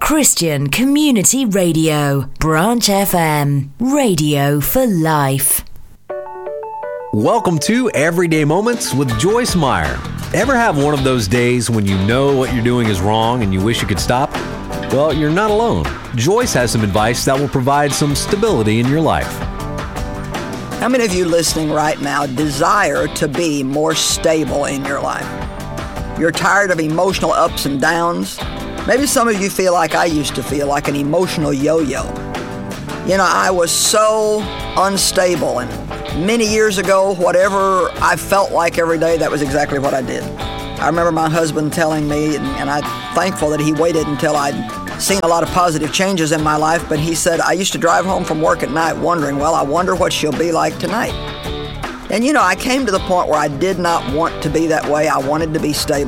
Christian Community Radio, Branch FM, radio for life. Welcome to Everyday Moments with Joyce Meyer. Ever have one of those days when you know what you're doing is wrong and you wish you could stop? Well, you're not alone. Joyce has some advice that will provide some stability in your life. How many of you listening right now desire to be more stable in your life? You're tired of emotional ups and downs? Maybe some of you feel like I used to feel, like an emotional yo-yo. You know, I was so unstable, and many years ago, whatever I felt like every day, that was exactly what I did. I remember my husband telling me, and I'm thankful that he waited until I'd seen a lot of positive changes in my life, but he said, I used to drive home from work at night wondering, well, I wonder what she'll be like tonight. And you know, I came to the point where I did not want to be that way. I wanted to be stable.